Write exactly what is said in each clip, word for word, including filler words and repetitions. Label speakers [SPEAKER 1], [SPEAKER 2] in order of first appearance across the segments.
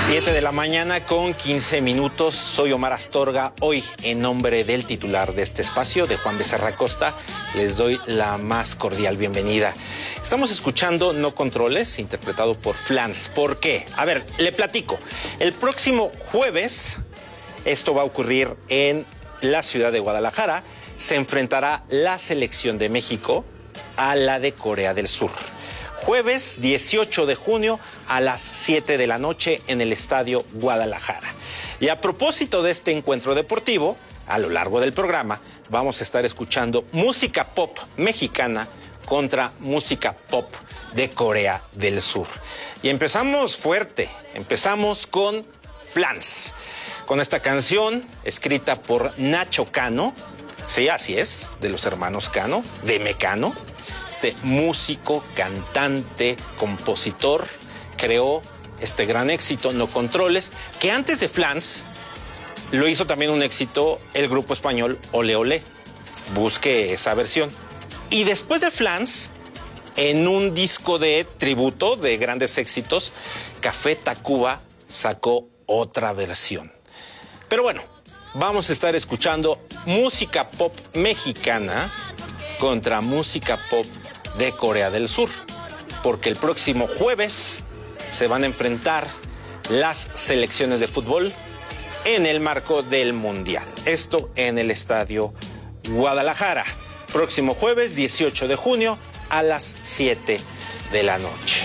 [SPEAKER 1] siete de la mañana con quince minutos. Soy Omar Astorga. Hoy, en nombre del titular de este espacio, de Juan Becerra Costa, les doy la más cordial bienvenida. Estamos escuchando No Controles, interpretado por Flans. ¿Por qué? A ver, le platico. El próximo jueves, esto va a ocurrir en la ciudad de Guadalajara, se enfrentará la selección de México a la de Corea del Sur. Jueves dieciocho de junio a las siete de la noche en el Estadio Guadalajara. Y a propósito de este encuentro deportivo, a lo largo del programa vamos a estar escuchando música pop mexicana contra música pop de Corea del Sur. Y empezamos fuerte, empezamos con Flans, con esta canción escrita por Nacho Cano, sí, así es, de los hermanos Cano, de Mecano. Este músico, cantante, compositor, creó este gran éxito, No Controles, que antes de Flans lo hizo también un éxito el grupo español Ole Ole. Busque esa versión. Y después de Flans, en un disco de tributo de grandes éxitos, Café Tacuba sacó otra versión. Pero bueno, vamos a estar escuchando música pop mexicana contra música pop de Corea del Sur, porque el próximo jueves se van a enfrentar las selecciones de fútbol en el marco del Mundial. Esto en el Estadio Guadalajara. Próximo jueves dieciocho de junio a las siete de la noche.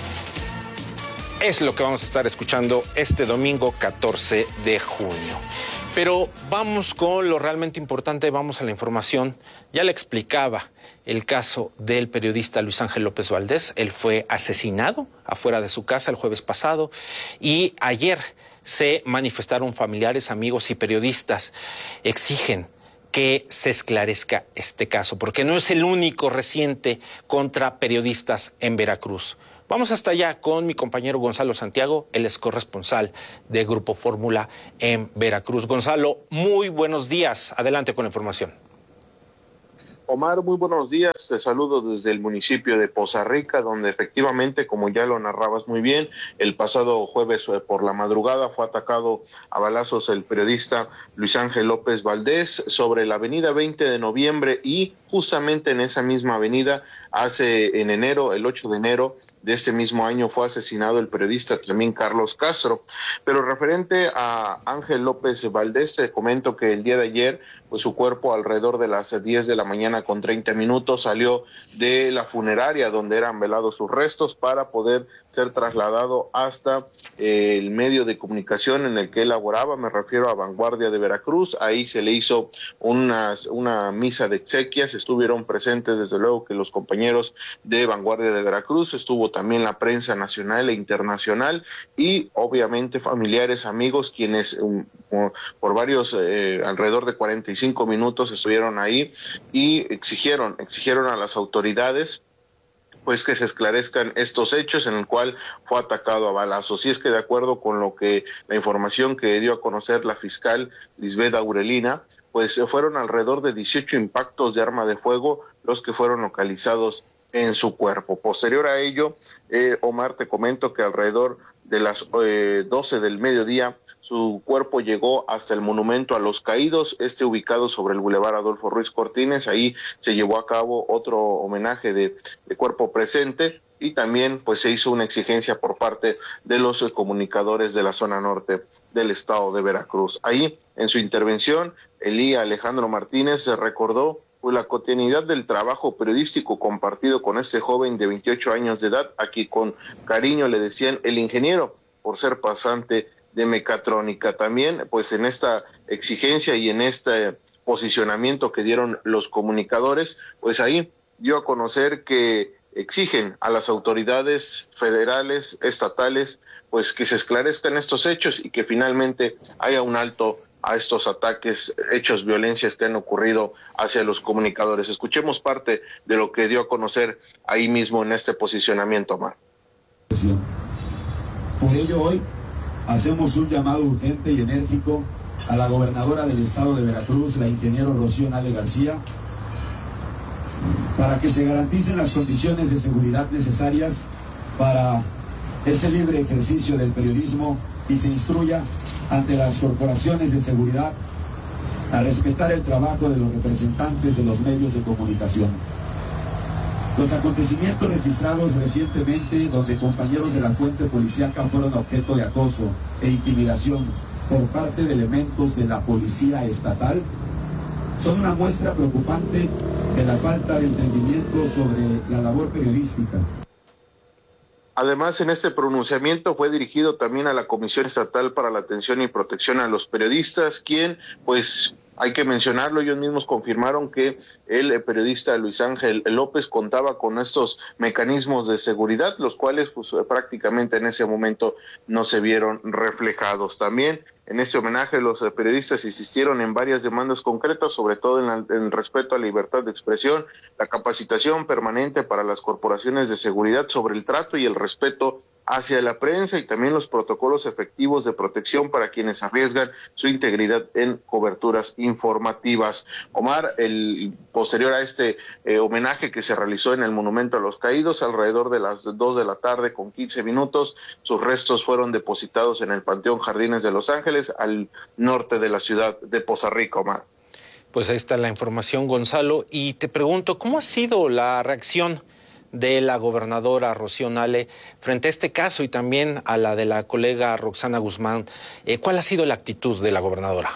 [SPEAKER 1] Es lo que vamos a estar escuchando este domingo catorce de junio. Pero vamos con lo realmente importante, vamos a la información. Ya le explicaba el caso del periodista Luis Ángel López Valdés. Él fue asesinado afuera de su casa el jueves pasado y ayer se manifestaron familiares, amigos y periodistas. Exigen que se esclarezca este caso, porque no es el único reciente contra periodistas en Veracruz. Vamos hasta allá con mi compañero Gonzalo Santiago, él es corresponsal de Grupo Fórmula en Veracruz. Gonzalo, muy buenos días. Adelante con la información.
[SPEAKER 2] Omar, muy buenos días. Te saludo desde el municipio de Poza Rica, donde efectivamente, como ya lo narrabas muy bien, el pasado jueves por la madrugada fue atacado a balazos el periodista Luis Ángel López Valdés sobre la avenida veinte de noviembre y justamente en esa misma avenida, hace en enero, el ocho de enero, de este mismo año fue asesinado el periodista también Carlos Castro. Pero referente a Ángel López Valdés, te comento que el día de ayer, pues su cuerpo alrededor de las diez de la mañana con treinta minutos salió de la funeraria donde eran velados sus restos para poder ser trasladado hasta eh, el medio de comunicación en el que él laboraba, me refiero a Vanguardia de Veracruz. Ahí se le hizo una, una misa de exequias, estuvieron presentes desde luego que los compañeros de Vanguardia de Veracruz, estuvo también la prensa nacional e internacional y obviamente familiares, amigos, quienes um, por, por varios, eh, alrededor de cuarenta y cinco minutos estuvieron ahí y exigieron, exigieron a las autoridades pues que se esclarezcan estos hechos en el cual fue atacado a balazos. Y es que de acuerdo con lo que la información que dio a conocer la fiscal Lisbeth Aurelina, pues fueron alrededor de dieciocho impactos de arma de fuego los que fueron localizados en su cuerpo. Posterior a ello, eh, Omar, te comento que alrededor de las eh, doce del mediodía su cuerpo llegó hasta el Monumento a los Caídos, este ubicado sobre el Boulevard Adolfo Ruiz Cortines. Ahí se llevó a cabo otro homenaje de, de cuerpo presente y también pues se hizo una exigencia por parte de los comunicadores de la zona norte del estado de Veracruz. Ahí, en su intervención, Elí Alejandro Martínez recordó pues la cotidianidad del trabajo periodístico compartido con este joven de veintiocho años de edad, a quien con cariño le decían el ingeniero, por ser pasante de mecatrónica. También, pues en esta exigencia y en este posicionamiento que dieron los comunicadores, pues ahí dio a conocer que exigen a las autoridades federales, estatales, pues que se esclarezcan estos hechos y que finalmente haya un alto a estos ataques, hechos, violencias que han ocurrido hacia los comunicadores. Escuchemos parte de lo que dio a conocer ahí mismo en este posicionamiento, Omar.
[SPEAKER 3] Por ello hoy hacemos un llamado urgente y enérgico a la gobernadora del estado de Veracruz, la ingeniero Rocío Nale García, para que se garanticen las condiciones de seguridad necesarias para ese libre ejercicio del periodismo y se instruya ante las corporaciones de seguridad a respetar el trabajo de los representantes de los medios de comunicación. Los acontecimientos registrados recientemente, donde compañeros de la fuente policíaca fueron objeto de acoso e intimidación por parte de elementos de la policía estatal, son una muestra preocupante de la falta de entendimiento sobre la labor periodística.
[SPEAKER 2] Además, en este pronunciamiento fue dirigido también a la Comisión Estatal para la Atención y Protección a los Periodistas, quien, pues, hay que mencionarlo, ellos mismos confirmaron que el periodista Luis Ángel López contaba con estos mecanismos de seguridad, los cuales pues prácticamente en ese momento no se vieron reflejados. También en este homenaje los periodistas insistieron en varias demandas concretas, sobre todo en, la, en el respeto a la libertad de expresión, la capacitación permanente para las corporaciones de seguridad sobre el trato y el respeto hacia la prensa y también los protocolos efectivos de protección para quienes arriesgan su integridad en coberturas informativas. Omar, el posterior a este eh, homenaje que se realizó en el Monumento a los Caídos, alrededor de las dos de la tarde con quince minutos, sus restos fueron depositados en el Panteón Jardines de Los Ángeles, al norte de la ciudad de Poza Rica, Omar.
[SPEAKER 1] Pues ahí está la información, Gonzalo, y te pregunto, ¿cómo ha sido la reacción de la gobernadora Rocío Nale frente a este caso y también a la de la colega Roxana Guzmán? Eh, ¿Cuál ha sido la actitud de la gobernadora?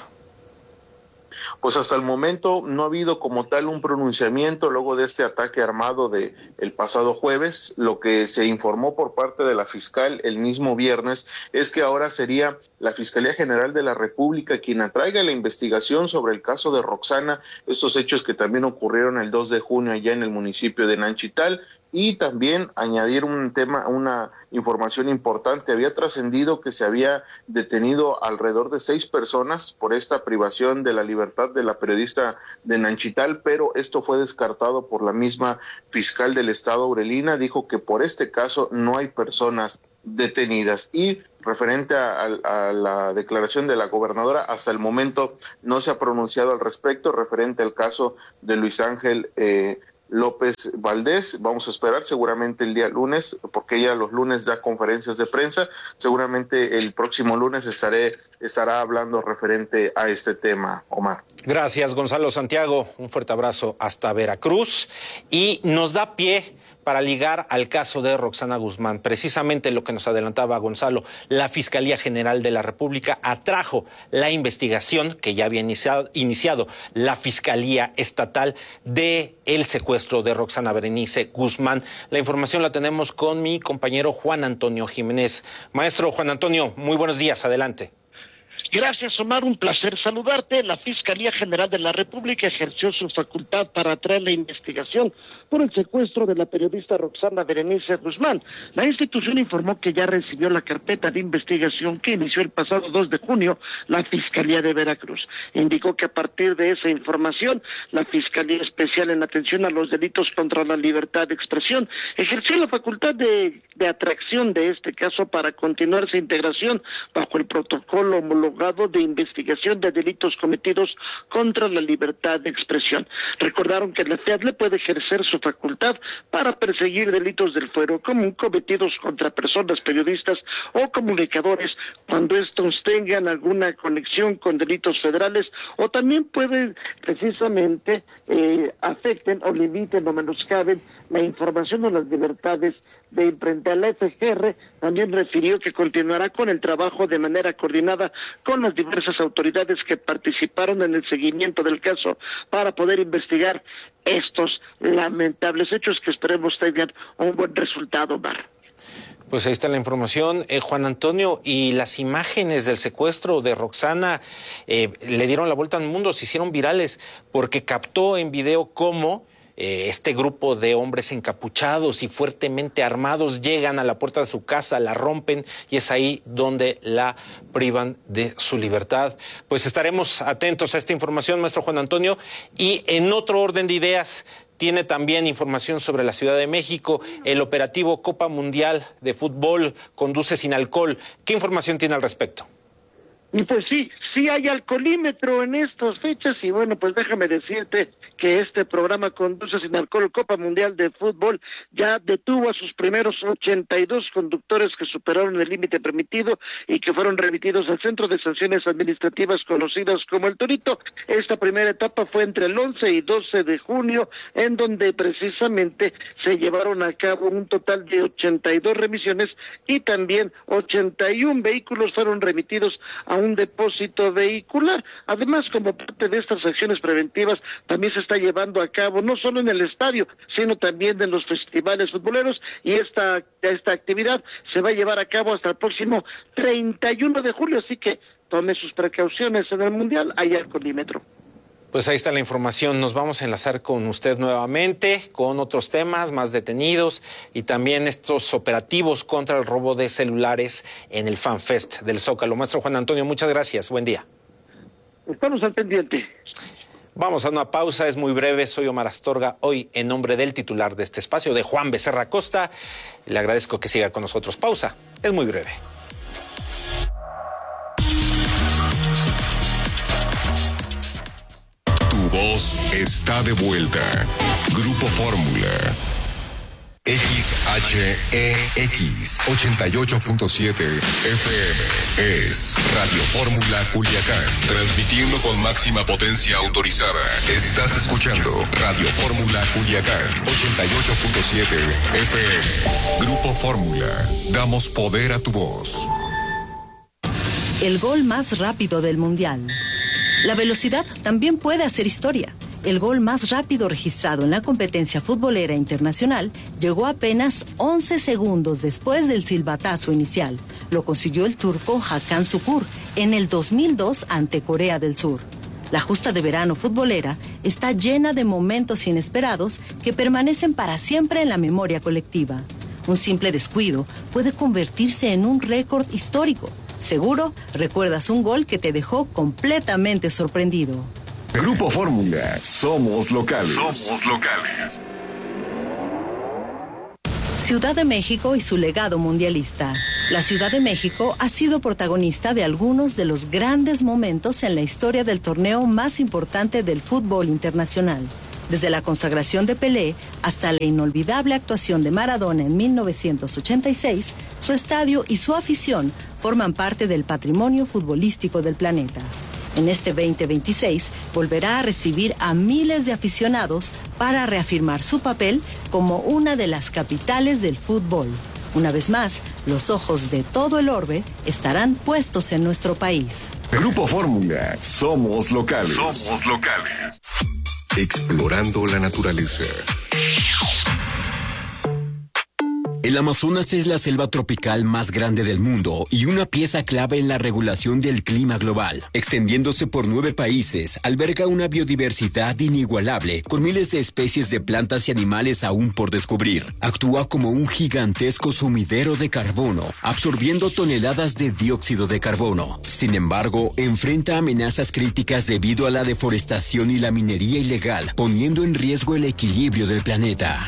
[SPEAKER 2] Pues hasta el momento no ha habido como tal un pronunciamiento luego de este ataque armado de el pasado jueves. Lo que se informó por parte de la fiscal el mismo viernes es que ahora sería la Fiscalía General de la República quien atraiga la investigación sobre el caso de Roxana, estos hechos que también ocurrieron el dos de junio allá en el municipio de Nanchital. Y también añadir un tema, una información importante. Había trascendido que se había detenido alrededor de seis personas por esta privación de la libertad de la periodista de Nanchital, pero esto fue descartado por la misma fiscal del estado, Aurelina. Dijo que por este caso no hay personas detenidas. Y referente a, a, a la declaración de la gobernadora, hasta el momento no se ha pronunciado al respecto, referente al caso de Luis Ángel eh, López Valdés. Vamos a esperar seguramente el día lunes, porque ella los lunes da conferencias de prensa. Seguramente el próximo lunes estaré estará hablando referente a este tema, Omar.
[SPEAKER 1] Gracias, Gonzalo Santiago. Un fuerte abrazo hasta Veracruz. Y nos da pie para ligar al caso de Roxana Guzmán. Precisamente lo que nos adelantaba Gonzalo, la Fiscalía General de la República atrajo la investigación que ya había iniciado, iniciado la Fiscalía Estatal de el secuestro de Roxana Berenice Guzmán. La información la tenemos con mi compañero Juan Antonio Jiménez. Maestro Juan Antonio, muy buenos días, adelante.
[SPEAKER 4] Gracias, Omar, un placer saludarte. La Fiscalía General de la República ejerció su facultad para atraer la investigación por el secuestro de la periodista Roxana Berenice Guzmán. La institución informó que ya recibió la carpeta de investigación que inició el pasado dos de junio la Fiscalía de Veracruz. Indicó que a partir de esa información, la Fiscalía Especial en Atención a los Delitos contra la Libertad de Expresión ejerció la facultad de, de atracción de este caso para continuar su integración bajo el protocolo homologado de investigación de delitos cometidos contra la libertad de expresión. Recordaron que la F E A D L E puede ejercer su facultad para perseguir delitos del fuero común cometidos contra personas periodistas o comunicadores cuando estos tengan alguna conexión con delitos federales o también pueden precisamente eh, afecten o limiten o menoscaben la información o las libertades de imprenta. La F G R también refirió que continuará con el trabajo de manera coordinada con las diversas autoridades que participaron en el seguimiento del caso para poder investigar estos lamentables hechos que esperemos tengan un buen resultado, Mar.
[SPEAKER 1] Pues ahí está la información, eh, Juan Antonio, y las imágenes del secuestro de Roxana eh, le dieron la vuelta al mundo, se hicieron virales porque captó en video cómo Eh, este grupo de hombres encapuchados y fuertemente armados llegan a la puerta de su casa, la rompen y es ahí donde la privan de su libertad. Pues estaremos atentos a esta información, maestro Juan Antonio, y en otro orden de ideas tiene también información sobre la Ciudad de México, el operativo Copa Mundial de Fútbol Conduce sin Alcohol. ¿Qué información tiene al respecto?
[SPEAKER 4] Y pues sí, sí hay alcoholímetro en estas fechas y bueno, pues déjame decirte que este programa Conduce Sin Alcohol Copa Mundial de Fútbol ya detuvo a sus primeros ochenta y dos conductores que superaron el límite permitido y que fueron remitidos al Centro de Sanciones Administrativas conocidas como el Torito. Esta primera etapa fue entre el once y doce de junio, en donde precisamente se llevaron a cabo un total de ochenta y dos remisiones y también ochenta y uno vehículos fueron remitidos a un depósito vehicular. Además, como parte de estas acciones preventivas, también se está llevando a cabo, no solo en el estadio, sino también en los festivales futboleros, y esta, esta actividad se va a llevar a cabo hasta el próximo treinta y uno de julio, así que tome sus precauciones en el Mundial, hay alcoholímetro.
[SPEAKER 1] Pues ahí está la información. Nos vamos a enlazar con usted nuevamente con otros temas más detenidos y también estos operativos contra el robo de celulares en el FanFest del Zócalo. Maestro Juan Antonio, muchas gracias. Buen día.
[SPEAKER 4] Estamos al pendiente.
[SPEAKER 1] Vamos a una pausa, es muy breve. Soy Omar Astorga, hoy en nombre del titular de este espacio, de Juan Becerra Costa. Le agradezco que siga con nosotros. Pausa, es muy breve.
[SPEAKER 5] Tu voz está de vuelta. Grupo Fórmula. X H E X ochenta y ocho punto siete F M es Radio Fórmula Culiacán, transmitiendo con máxima potencia autorizada. Estás escuchando Radio Fórmula Culiacán ochenta y ocho punto siete F M. Grupo Fórmula, damos poder a tu voz.
[SPEAKER 6] El gol más rápido del Mundial. La velocidad también puede hacer historia. El gol más rápido registrado en la competencia futbolera internacional llegó apenas once segundos después del silbatazo inicial. Lo consiguió el turco Hakan Şükür en el dos mil dos ante Corea del Sur. La justa de verano futbolera está llena de momentos inesperados que permanecen para siempre en la memoria colectiva. Un simple descuido puede convertirse en un récord histórico. Seguro recuerdas un gol que te dejó completamente sorprendido.
[SPEAKER 5] Grupo Fórmula, somos locales. Somos locales.
[SPEAKER 6] Ciudad de México y su legado mundialista. La Ciudad de México ha sido protagonista de algunos de los grandes momentos en la historia del torneo más importante del fútbol internacional. Desde la consagración de Pelé hasta la inolvidable actuación de Maradona en mil novecientos ochenta y seis, su estadio y su afición forman parte del patrimonio futbolístico del planeta. En este veinte veintiséis volverá a recibir a miles de aficionados para reafirmar su papel como una de las capitales del fútbol. Una vez más, los ojos de todo el orbe estarán puestos en nuestro país.
[SPEAKER 5] Grupo Fórmula, somos locales. Somos locales. Explorando la naturaleza.
[SPEAKER 7] El Amazonas es la selva tropical más grande del mundo y una pieza clave en la regulación del clima global. Extendiéndose por nueve países, alberga una biodiversidad inigualable, con miles de especies de plantas y animales aún por descubrir. Actúa como un gigantesco sumidero de carbono, absorbiendo toneladas de dióxido de carbono. Sin embargo, enfrenta amenazas críticas debido a la deforestación y la minería ilegal, poniendo en riesgo el equilibrio del planeta.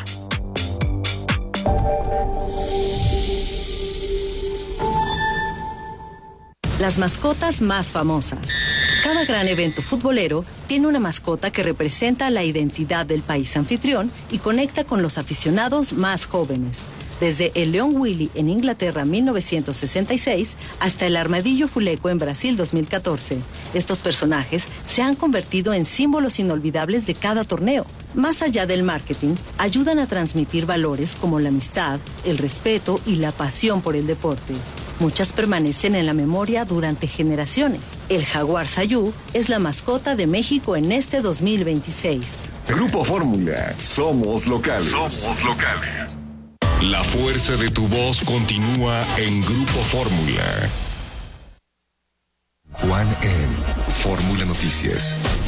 [SPEAKER 6] Las mascotas más famosas. Cada gran evento futbolero tiene una mascota que representa la identidad del país anfitrión y conecta con los aficionados más jóvenes. Desde el León Willy en Inglaterra mil novecientos sesenta y seis hasta el Armadillo Fuleco en Brasil dos mil catorce. Estos personajes se han convertido en símbolos inolvidables de cada torneo. Más allá del marketing, ayudan a transmitir valores como la amistad, el respeto y la pasión por el deporte. Muchas permanecen en la memoria durante generaciones. El jaguar Sayú es la mascota de México en este dos mil veintiséis.
[SPEAKER 5] Grupo Fórmula, somos locales. Somos locales. La fuerza de tu voz continúa en Grupo Fórmula. Juan en Fórmula Noticias.